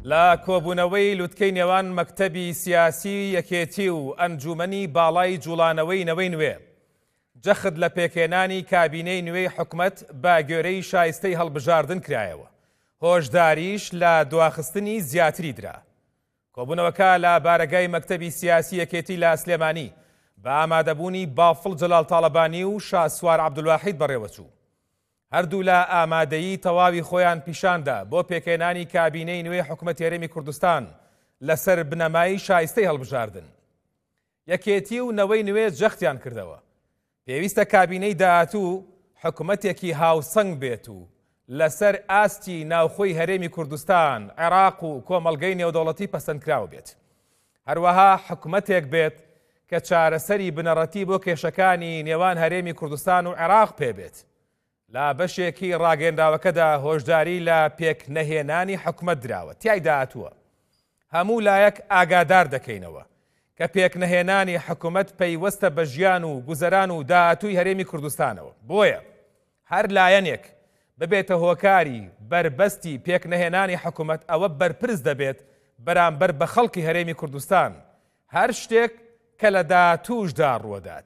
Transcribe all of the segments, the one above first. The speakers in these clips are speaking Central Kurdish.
لا کۆبوونەوەی لوتکەی نێوان مەکتەبی سیاسی یەکێتی و ئەنجومەنی باڵای جوڵانەوەی نەوەی نوێ جەخت لە پێکێنانی کابینەی نوێی حکومەت با گوێرەی شایستەی هەڵبژاردن کرایەوە. هۆشداریش لە دواخستنی زیاتری درا. کۆبوونەوەکە لە بارەگای مەکتەبی سیاسی یەکێتی لە سلێمانی بە ئامادەبوونی بافڵ جەلال تاڵەبانی و شاسوار عەبدولواحید بەڕێوەچوو. هەردوو لە ئامادەیی تەواوی خۆیان پیشاندا بۆ پێکێنانی کابینەی نوێی حکومەت هێرەمی کوردستان لەسەر بنەمایی شایستەی هەڵبژاردن. یەکێتی و نەوەی نوێ جەختیان کردەوە. پێویستە کابینەی داهاتوو حکومەتێکی هاوسەنگ بێت و لەسەر ئاستی ناوخۆی هەرێمی کوردستان، عێراق و کۆمەڵگەی نێودەوڵەتی پەسەندکراو بێت. هەروەها حکومەتێک بێت کە چارەسەری بنەڕەتی بۆ کێشەکانی نێوان هەرێمی کوردستان و عێراق پێبێت. لا بەشێکی ڕاگەندراوەکەدا هۆشداری لە پێکنەهێنانی حکومەت دراوە. تیایدا هاتووە هەموو لایەک ئاگادار دەکەینەوە کە پێکنەهێنانی حکومەت پەیوەستە بە ژیان و گوزەران و داهاتووی هەرێمی کوردستانەوە. بۆیە هەر لایەنێک ببێتە هۆکاری بربەستی پێکنەهێنانی حکومەت ئەوە بەرپرس دەبێت بەرامبەر بە خەڵکی هەرێمی کوردستان هەر شتێک کە لە داهاتووشدا ڕوەدات.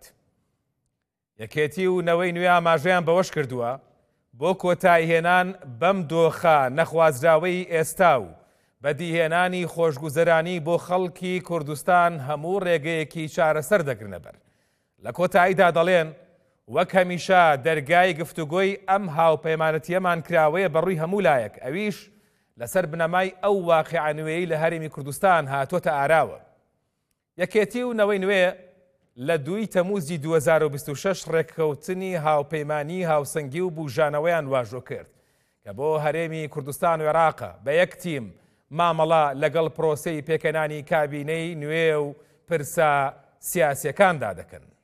یەکێتی و نەوەی نوێ ئاماژەیان بەوەش کردووە بۆ کۆتاییهێنان بەم دۆخە نەخوازراوەی ئێستا و بەدیهێنانی خۆشگوزەرانی بۆ خەڵکی کوردستان هەموو ڕێگەیەکی چارەسەر دەگرنە بەر. لە کۆتاییدا دەڵێن وەک هەمیشە دەرگای گفتوگۆی ئەم هاوپەیمانەتیەمان کراوەیە بەڕووی هەموو لایەک، ئەویش لەسەر بنەمای ئەو واقیعە نوێیی لە هەرێمی کوردستان هاتوۆتە ئاراوە. یەکێتی و نەوەی نوێ لە 2 تەمووزی 2026 ڕێککەوتنی هاوپەیمانی هاوسەنگی و بوژانەوەیان واژۆ کرد کە بۆ هەرێمی کوردستان و عێراقە بە یەک تیم مامەڵە لەگەڵ پرۆسەی پێکەنانی کابینەی نوێ و پرسە سیاسیەکاندا دەکەن.